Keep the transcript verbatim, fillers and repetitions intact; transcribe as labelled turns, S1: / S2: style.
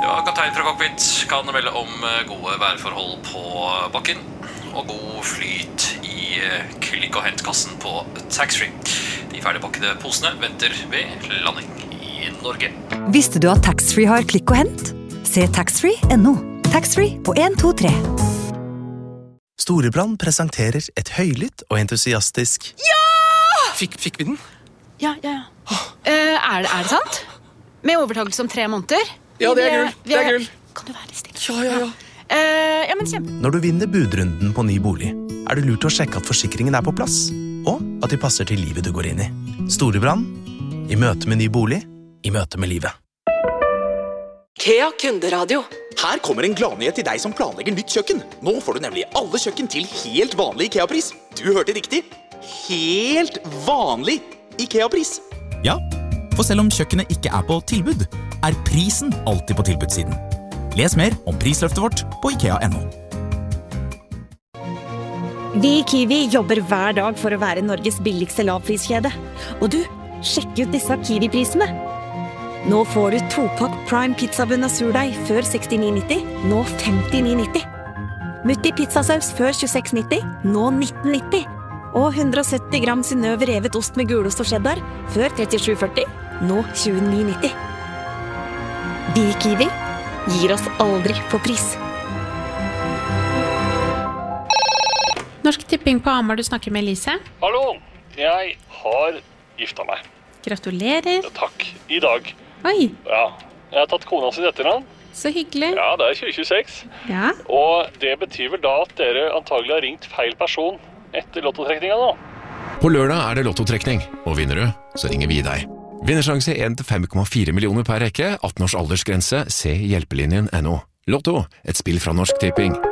S1: Ja, kaptein fra cockpit kan melde om gode værforhold på bakken og god flyt i klikk- og hentkassen på taxfree. De ferdigpakkede posene venter ved landing i Norge.
S2: Visste du at taxfree har klikk og hent? Se taxfree punktum no. Taxfree på en to tre.
S3: Storebrand presenterer et høylytt og entusiastisk
S4: Ja!
S5: Fikk, fikk vi den?
S4: Ja, ja, ja. Uh, er, det, er det sant? Med overtakelse om tre måneder?
S5: Ja, det er gull. Det er gull.
S4: Kan du være litt stille?
S5: Ja, ja, ja.
S4: Uh, ja, men kjempe.
S3: Når du vinner budrunden på ny bolig, er det lurt å sjekke at forsikringen er på plass, og at de passer til livet du går inn i. Storebrand, i møte med ny bolig, i møte med livet.
S6: Kea Kunderadio.
S7: Her kommer en gladnyhet til deg som planlegger nytt kjøkken. Nå får du nemlig alle kjøkken til helt vanlig IKEA-pris. Du hørte riktig. Helt vanlig IKEA-pris.
S8: Ja, for selv om kjøkkenet ikke er på tilbud, er prisen alltid på tilbudssiden. Les mer om prisløftet vårt på ikea punktum no.
S9: Vi i Kiwi jobber hver dag for å være Norges billigste lavpriskjede. Og du, sjekk ut disse Kiwi-prisene. Nå får du topakk Prime pizzabunn og surdeig før sekstini nitti, nå femtini nitti. Mutti pizzasaus før tjueseks nitti, nå nitten nitti. Og hundre og sytti gram Synnøve revet ost med gulost og cheddar før trettisju førti, nå tjueni nitti. Vi i Kiwi gir oss aldri på pris.
S10: Norsk Tipping på Hamar, du snakker med Elise.
S11: Hallo, jeg har gifta meg.
S10: Gratulerer.
S11: Ja, takk, i dag.
S10: Oi.
S11: Ja, jeg har tatt kona sin etternavn.
S10: Så hyggelig.
S11: Ja, det er tjue tjueseks.
S10: Ja.
S11: Og det betyr vel da at dere antagelig har ringt feil person etter lottotrekningen nå.
S12: På lørdag er det lottotrekning, og vinner du, så ringer vi deg. Vinnersjanse en til fem komma fire millioner per rekke, atten års aldersgrense, se hjelpelinjen punktum no. Lotto, et spill fra Norsk Tipping.